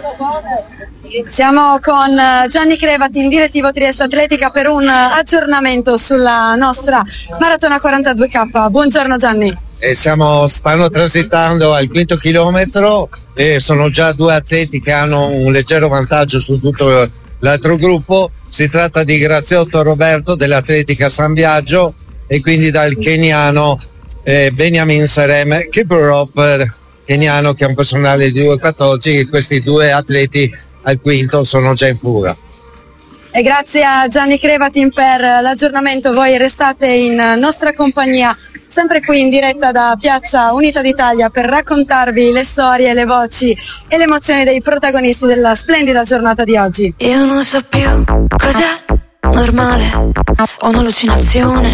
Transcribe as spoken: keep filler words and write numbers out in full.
Siamo con Gianni Crevati in direttivo Trieste Atletica per un aggiornamento sulla nostra maratona quarantadue K. Buongiorno Gianni. E siamo, stanno transitando al quinto chilometro e sono già due atleti che hanno un leggero vantaggio su tutto l'altro gruppo. Si tratta di Graziotto Roberto dell'Atletica San Biagio e quindi dal keniano eh, Benjamin Serem Kiprop keniano, che è un personale di due quattordici, e questi due atleti al quinto sono già in fuga. E grazie a Gianni Crevatin per l'aggiornamento. Voi restate in nostra compagnia sempre qui in diretta da Piazza Unità d'Italia per raccontarvi le storie, le voci e le emozioni dei protagonisti della splendida giornata di oggi. Io non so più cos'è normale o un'allucinazione,